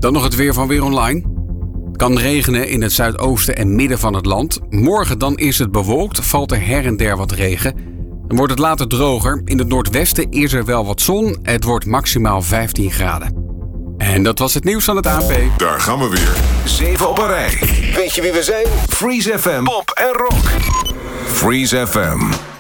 Dan nog het weer van Weer Online. Het kan regenen in het zuidoosten en midden van het land. Morgen dan is het bewolkt, valt er her en der wat regen. Dan wordt het later droger. In het noordwesten is er wel wat zon. Het wordt maximaal 15 graden. En dat was het nieuws van het ANP. Daar gaan we weer. 7 op een rij. Weet je wie we zijn? Freeze FM, pop en rock. Freeze FM.